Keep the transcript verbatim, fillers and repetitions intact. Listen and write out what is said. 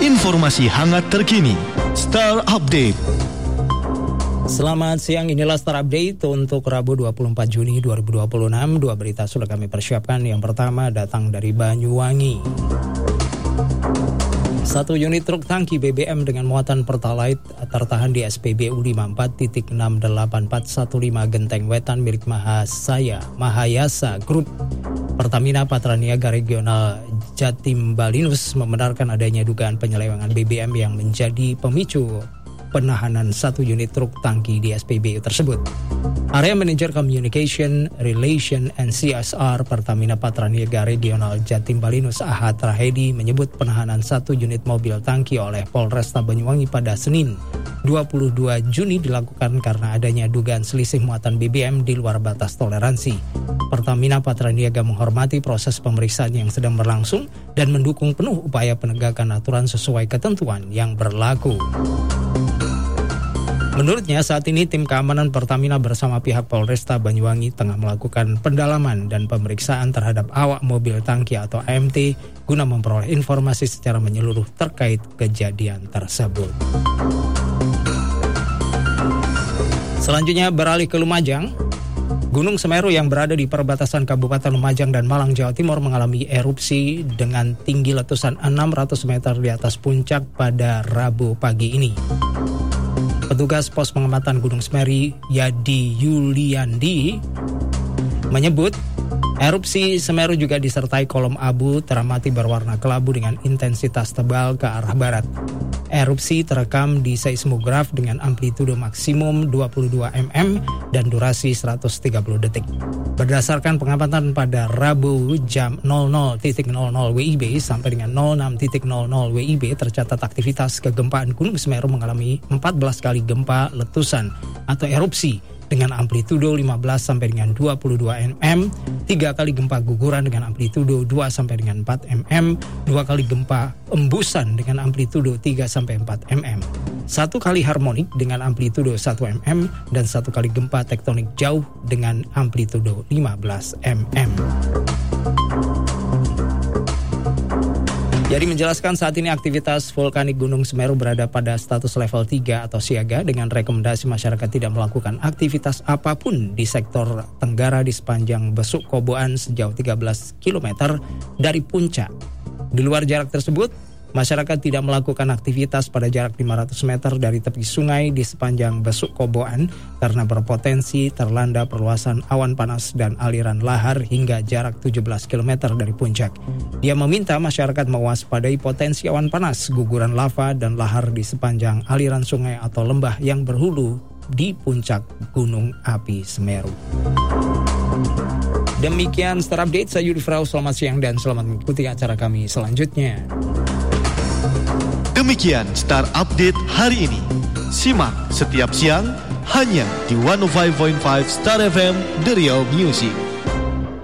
informasi hangat terkini. Star Update. Selamat siang, inilah Star Update untuk Rabu dua puluh empat Juni dua ribu dua puluh enam. Dua berita sudah kami persiapkan. Yang pertama datang dari Banyuwangi. Satu unit truk tangki B B M dengan muatan Pertalite tertahan di S P B U lima empat titik enam delapan empat satu lima Genteng Wetan milik Mahasaya Mahayasa Group Pertamina Patraniaga Regional Jatim Balinus membenarkan adanya dugaan penyelewengan B B M yang menjadi pemicu penahanan satu unit truk tangki di S P B U tersebut. Area Manager Communication, Relation and C S R Pertamina Patraniaga Regional Jatim Balinus Ahad Rahedi menyebut penahanan satu unit mobil tangki oleh Polresta Banyuwangi pada Senin dua puluh dua Juni dilakukan karena adanya dugaan selisih muatan B B M di luar batas toleransi. Pertamina Patraniaga menghormati proses pemeriksaan yang sedang berlangsung dan mendukung penuh upaya penegakan aturan sesuai ketentuan yang berlaku. Menurutnya saat ini tim keamanan Pertamina bersama pihak Polresta Banyuwangi tengah melakukan pendalaman dan pemeriksaan terhadap awak mobil tangki atau A M T guna memperoleh informasi secara menyeluruh terkait kejadian tersebut. Selanjutnya beralih ke Lumajang. Gunung Semeru yang berada di perbatasan Kabupaten Lumajang dan Malang, Jawa Timur mengalami erupsi dengan tinggi letusan enam ratus meter di atas puncak pada Rabu pagi ini. Petugas pos pengamatan Gunung Semeru Yadi Yuliandi menyebut erupsi Semeru juga disertai kolom abu teramati berwarna kelabu dengan intensitas tebal ke arah barat. Erupsi terekam di seismograf dengan amplitudo maksimum dua puluh dua milimeter dan durasi seratus tiga puluh detik. Berdasarkan pengamatan pada Rabu jam nol nol nol nol W I B sampai dengan nol enam nol nol W I B tercatat aktivitas kegempaan Gunung Semeru mengalami empat belas kali gempa letusan atau erupsi dengan amplitudo lima belas sampai dengan dua puluh dua milimeter, tiga kali gempa guguran dengan amplitudo dua sampai dengan empat milimeter, dua kali gempa embusan dengan amplitudo tiga sampai empat milimeter, satu kali harmonik dengan amplitudo satu milimeter, dan satu kali gempa tektonik jauh dengan amplitudo lima belas milimeter. Jadi menjelaskan saat ini aktivitas vulkanik Gunung Semeru berada pada status level tiga atau siaga dengan rekomendasi masyarakat tidak melakukan aktivitas apapun di sektor tenggara di sepanjang Besuk Koboan sejauh tiga belas kilometer dari puncak. Di luar jarak tersebut, masyarakat tidak melakukan aktivitas pada jarak lima ratus meter dari tepi sungai di sepanjang Besuk Koboan karena berpotensi terlanda perluasan awan panas dan aliran lahar hingga jarak tujuh belas kilometer dari puncak. Dia meminta masyarakat mewaspadai potensi awan panas, guguran lava, dan lahar di sepanjang aliran sungai atau lembah yang berhulu di puncak Gunung Api Semeru. Demikian Star Update, saya Yudi Frau, selamat siang dan selamat mengikuti acara kami selanjutnya. Demikian Star Update hari ini. Simak setiap siang hanya di seratus lima koma lima Star F M The Real Music.